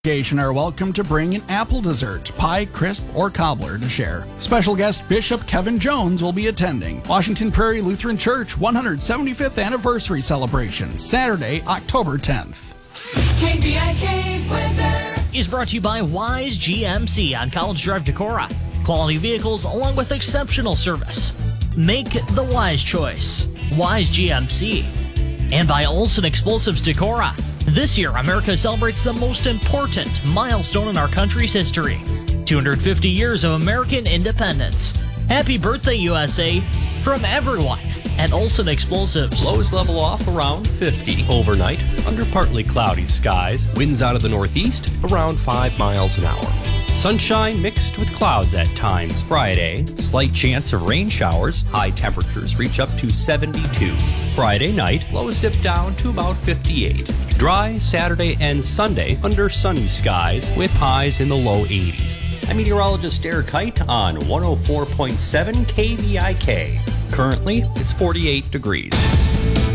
Are welcome to bring an apple dessert, pie, crisp, or cobbler to share. Special guest Bishop Kevin Jones will be attending. Washington Prairie Lutheran Church 175th Anniversary Celebration, Saturday, October 10th. KVIK weather is brought to you by Wise GMC on College Drive, Decorah. Quality vehicles along with exceptional service. Make the wise choice. Wise GMC. And by Olson Explosives, Decorah. This year, America celebrates the most important milestone in our country's history. 250 years of American independence. Happy birthday, USA, from everyone at Olson Explosives. Lows level off around 50 overnight under partly cloudy skies. Winds out of the northeast around 5 miles an hour. Sunshine mixed with clouds at times. Friday, slight chance of rain showers. High temperatures reach up to 72. Friday night, lows dip down to about 58. Dry Saturday and Sunday under sunny skies with highs in the low 80s. I'm meteorologist Derek Kite on 104.7 KVIK. Currently, it's 48 degrees.